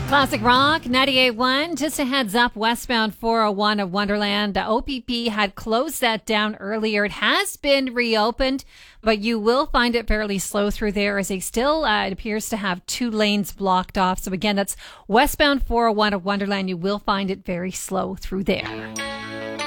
Classic Rock 98.1. Just a heads up, westbound 401 of Wonderland. The OPP had closed that down earlier. It has been reopened, but you will find it fairly slow through there as they still, it appears to have 2 lanes blocked off. So again, that's westbound 401 of Wonderland. You will find it very slow through there.